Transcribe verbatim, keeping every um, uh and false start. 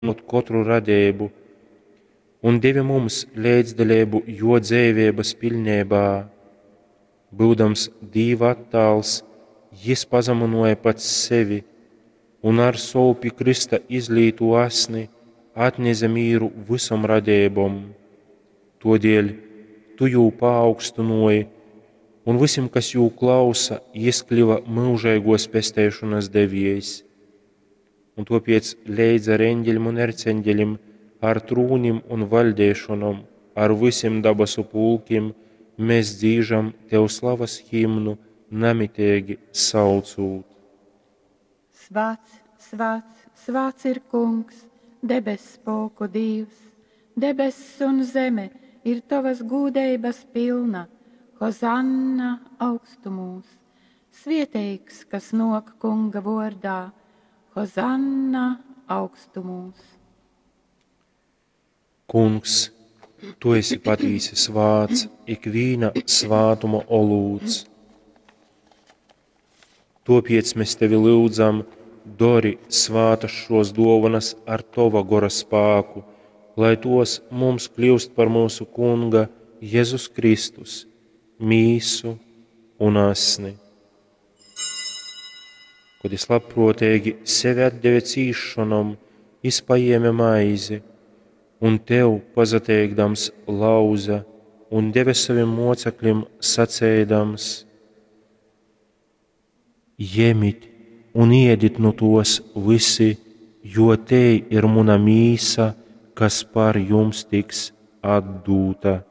katru radību, un devi mums līdzdalību jo dzīvības pilnībā. Būdams Dieva attāls, Jis pazemināja pats sevi, un ar savu pie Krista izlītu asni atnesa mīru visam radībam. Todēļ tu jū paaugstināji, un visiem, kas jū klausa, ieskļuva mūžīgos pestēšanas devējs. Un tāpēc līdz ar eņģeļiem un erceņģeļiem, ar trūnim un valdēšanam, ar visiem dabasu pulkiem, mēs dzīžam Tev slavas himnu, namitīgi saucūt. Svāts, svāts, svāts ir kungs, debes spēku Dievs, debesis un zeme ir Tavas gūdības pilna, hozanna augstumos. Svētīgs, kas nok kunga vārdā, hozanna augstumos. Kungs, Tu esi patīsi svāts, ikvīna svātuma olūts. Tāpēc mēs Tevi lūdzam, dori svātas šos dāvanas ar Tava gora spēku, lai tos mums kļūst par mūsu Kunga Jēzus Kristus, mīsu un asni. Kad es labprotīgi sevi atdeve cīšanam, izpaieme maizi, un Tev pazateikdams lauza, un deve saviem mocekļiem sacēdams: Jemit un iedit no tos visi, jo te ir muna mīsa, kas par jums tiks atdūta.